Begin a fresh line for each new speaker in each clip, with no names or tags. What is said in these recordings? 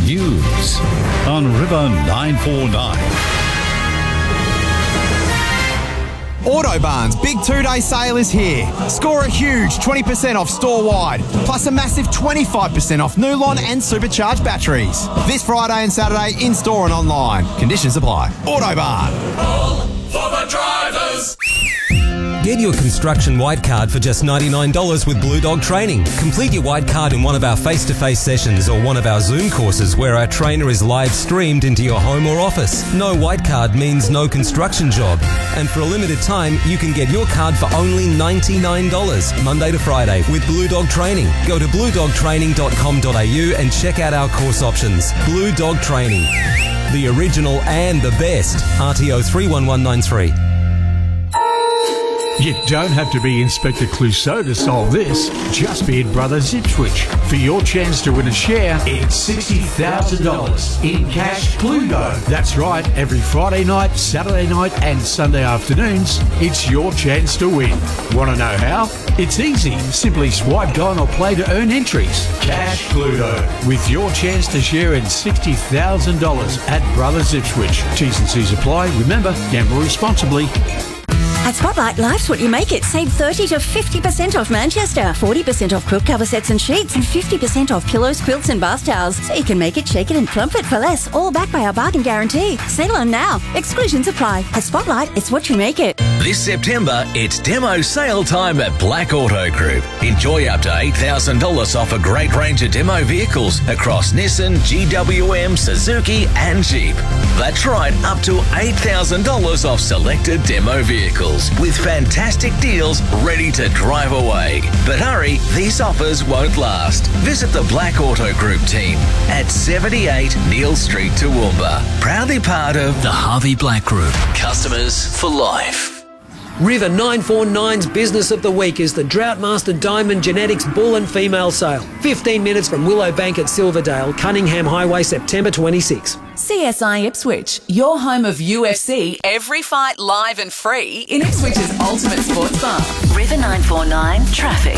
news on River 949.
Autobarn's big 2-day sale is here. Score a huge 20% off store-wide, plus a massive 25% off Nulon and supercharged batteries. This Friday and Saturday in-store and online. Conditions apply. Autobarn.
All for the drivers.
Get your construction white card for just $99 with Blue Dog Training. Complete your white card in one of our face-to-face sessions or one of our Zoom courses where our trainer is live streamed into your home or office. No white card means no construction job. And for a limited time, you can get your card for only $99, Monday to Friday, with Blue Dog Training. Go to bluedogtraining.com.au and check out our course options. Blue Dog Training. The original and the best. RTO 31193.
You don't have to be Inspector Clouseau to solve this. Just Beard Brothers Ipswich. For your chance to win a share, it's $60,000 in cash Cluedo. That's right, every Friday night, Saturday night and Sunday afternoons, it's your chance to win. Want to know how? It's easy. Simply swipe on or play to earn entries. Cash Cluedo. With your chance to share in $60,000 at Brothers Ipswich. T's and C's apply. Remember, gamble responsibly.
At Spotlight, life's what you make it. Save 30 to 50% off Manchester, 40% off quilt cover sets and sheets, and 50% off pillows, quilts and bath towels. So you can make it, shake it and plump it for less, all backed by our bargain guarantee. Sale on now. Exclusions apply. At Spotlight, it's what you make it.
This September, it's demo sale time at Black Auto Group. Enjoy up to $8,000 off a great range of demo vehicles across Nissan, GWM, Suzuki and Jeep. That's right, up to $8,000 off selected demo vehicles with fantastic deals ready to drive away. But hurry, these offers won't last. Visit the Black Auto Group team at 78 Neil Street, Toowoomba. Proudly part of the Harvey Black Group. Customers for life.
River 949's Business of the Week is the Droughtmaster Diamond Genetics Bull and Female Sale. 15 minutes from Willowbank at Silverdale, Cunningham Highway, September 26.
CSI Ipswich, your home of UFC, every fight live and free in Ipswich's ultimate sports bar.
River 949 traffic.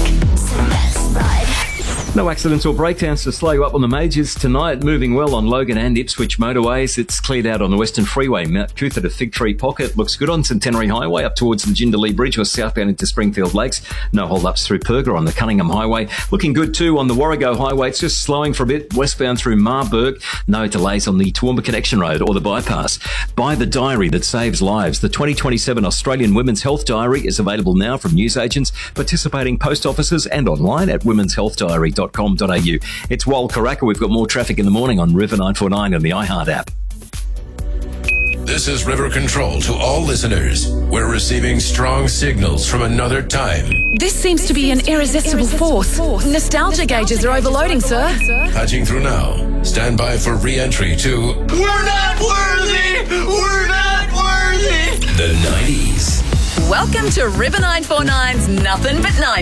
No accidents or breakdowns to slow you up on the majors tonight. Moving well on Logan and Ipswich motorways. It's cleared out on the Western Freeway. Mount Cootha to Fig Tree Pocket. Looks good on Centenary Highway up towards the Jindalee Bridge or southbound into Springfield Lakes. No hold-ups through Perga on the Cunningham Highway. Looking good too on the Warrego Highway. It's just slowing for a bit westbound through Marburg. No delays on the Toowoomba Connection Road or the bypass. Buy the diary that saves lives. The 2027 Australian Women's Health Diary is available now from newsagents, participating post offices and online at womenshealthdiary.com.au. It's Wal Karaka. We've got more traffic in the morning on River 949 and the iHeart app.
This is River Control to all listeners. We're receiving strong signals from another time.
This seems to be an irresistible force. Nostalgia gauges are overloading, sir.
Patching through now. Stand by for re-entry to
We're Not Worthy! We're Not Worthy!
the 90s.
Welcome to River 949's Nothing But 90s.